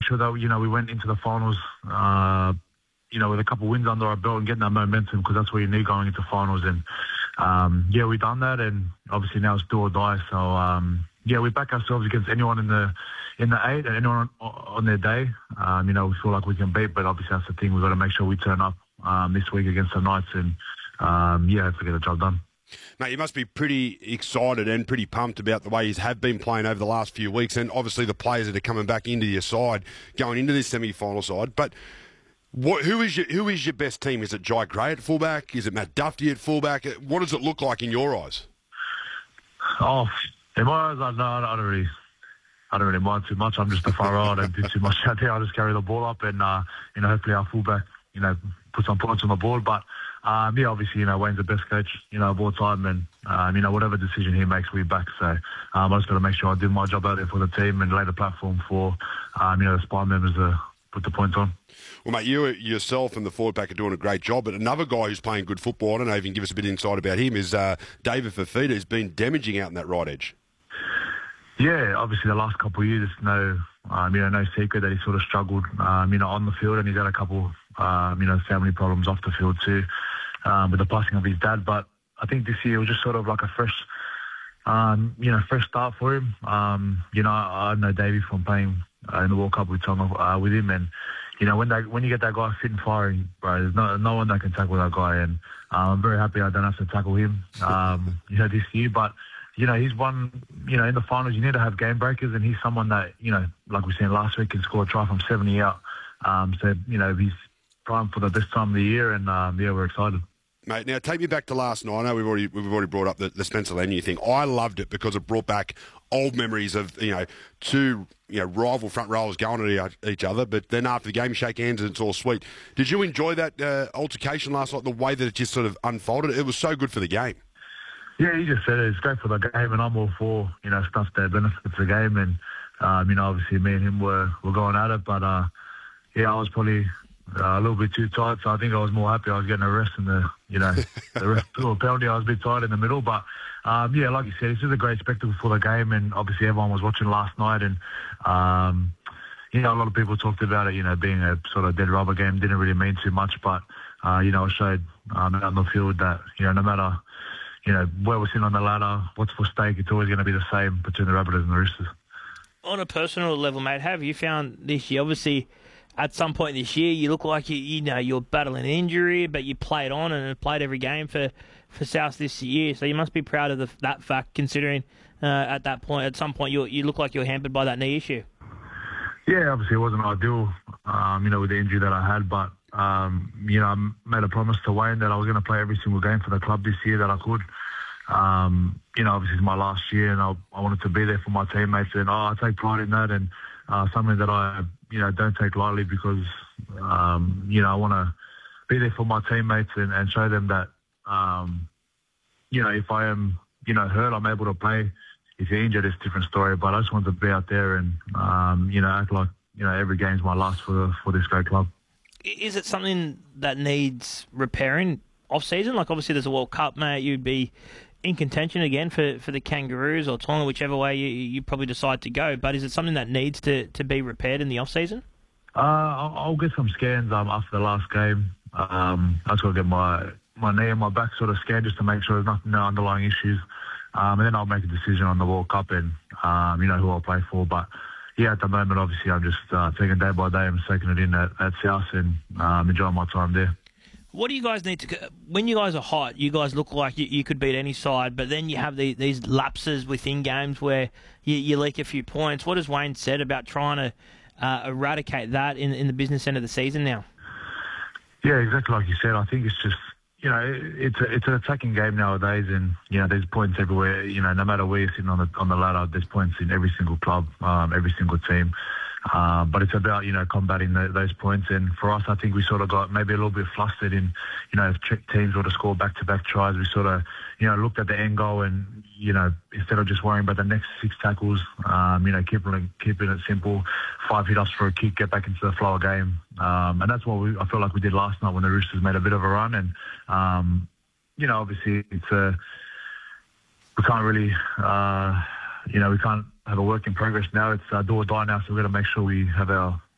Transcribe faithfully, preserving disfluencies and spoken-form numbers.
sure that, you know, we went into the finals, uh, you know, with a couple of wins under our belt and getting that momentum, because that's what you need going into finals. And, um, yeah, we've done that, and obviously now it's do or die. So, um, yeah, we back ourselves against anyone in the in the eight and anyone on, on their day. Um, you know, we feel like we can beat, but obviously that's the thing. We've got to make sure we turn up um, this week against the Knights and, um, yeah, hopefully get the job done. Mate, you must be pretty excited and pretty pumped about the way you have been playing over the last few weeks, and obviously the players that are coming back into your side, going into this semi-final side. But what, who is your who is your best team? Is it Jai Gray at fullback? Is it Matt Duffy at fullback? What does it look like in your eyes? Oh, in my eyes, I, no, I don't really, I don't really mind too much. I'm just a far row. I don't do too much out there. I just carry the ball up, and uh, you know, hopefully our fullback, you know, put some points on the board. But um, yeah, obviously, you know, Wayne's the best coach, you know, of all time, and um, you know, whatever decision he makes, we back. So um, I just got to make sure I do my job out there for the team and lay the platform for, um, you know, the spine members to put the points on. Well, mate, you yourself and the forward pack are doing a great job, but another guy who's playing good football, I don't know if you can give us a bit of insight about him, is uh, David Fifita, who's been damaging out in that right edge. Yeah, obviously the last couple of years, it's no, um, you know, no secret that he sort of struggled, um, you know, on the field, and he's had a couple, um, you know, family problems off the field too, um, with the passing of his dad. But I think this year was just sort of like a fresh, um, you know, fresh start for him. Um, you know, I, I know Davey from playing uh, in the World Cup with Tonga uh, with him, and you know, when that when you get that guy fit and firing, bro, there's no no one that can tackle that guy, and uh, I'm very happy I don't have to tackle him, um, you know, this year. But you know, he's one, you know, in the finals, you need to have game breakers, and he's someone that, you know, like we said last week, can score a try from seventy out. Um, so, you know, he's prime for the best time of the year, and, um, yeah, we're excited. Mate, now take me back to last night. I know we've already we've already brought up the, the Spencer Leniu thing. I loved it because it brought back old memories of, you know, two, you know, rival front rowers going at each other, but then after the game, you shake hands and it's all sweet. Did you enjoy that uh, altercation last night, the way that it just sort of unfolded? It was so good for the game. Yeah, you just said it. It's great for the game, and I'm all for, you know, stuff that benefits the game. And, um, you know, obviously me and him were, were going at it, but, uh, yeah, I was probably uh, a little bit too tight, so I think I was more happy I was getting a rest in the, you know, the rest of the penalty. I was a bit tight in the middle, but, um, yeah, like you said, it's just a great spectacle for the game, and obviously everyone was watching last night, and, um, you know, a lot of people talked about it, you know, being a sort of dead rubber game, didn't really mean too much, but, uh, you know, it showed um, out on the field that, you know, no matter, you know, where we're sitting on the ladder, what's for stake, it's always going to be the same between the Rabbitohs and the Roosters. On a personal level, mate, have you found this year, obviously, at some point this year, you look like you, you know, you're battling an injury, but you played on and played every game for, for South this year, so you must be proud of the, that fact, considering uh, at that point, at some point, you you look like you're hampered by that knee issue. Yeah, obviously it wasn't ideal, um, you know, with the injury that I had, but, um, you know, I made a promise to Wayne that I was going to play every single game for the club this year that I could. Um, you know, obviously it's my last year, and I, I wanted to be there for my teammates, and oh, I take pride in that, and uh, something that I, you know, don't take lightly, because, um, you know, I want to be there for my teammates and, and show them that, um, you know, if I am, you know, hurt, I'm able to play. If you're injured, it's a different story, but I just wanted to be out there and, um, you know, act like, you know, every game's my last for for this great club. Is it something that needs repairing off-season? Like, obviously there's a World Cup, mate. You'd be in contention again for, for the Kangaroos or Tonga, whichever way you, you probably decide to go. But is it something that needs to, to be repaired in the off-season? Uh, I'll, I'll get some scans um, after the last game. Um, I just got to get my, my knee and my back sort of scanned just to make sure there's nothing, no underlying issues. Um, and then I'll make a decision on the World Cup and, um, you know, who I'll play for. But, yeah, at the moment, obviously, I'm just uh, taking day by day and soaking it in at, at South and um, enjoying my time there. What do you guys need to... When you guys are hot, you guys look like you, you could beat any side, but then you have the, these lapses within games where you, you leak a few points. What has Wayne said about trying to uh, eradicate that in, in the business end of the season now? Yeah, exactly like you said. I think it's just, you know, it's a, it's an attacking game nowadays, and, you know, there's points everywhere. You know, no matter where you're sitting on the on the ladder, there's points in every single club, um, every single team. Uh, but it's about, you know, combating the, those points. And for us, I think we sort of got maybe a little bit flustered in, you know, if teams were to score back-to-back tries, we sort of, you know, looked at the end goal and, you know, instead of just worrying about the next six tackles, um, you know, keeping, keeping it simple, five hit-ups for a kick, get back into the flow of game. Um, and that's what we, I feel like we did last night when the Roosters made a bit of a run. And, um, you know, obviously it's a, we can't really, uh, you know, we can't have a work in progress now. It's uh, do or die now, so we've got to make sure we have our,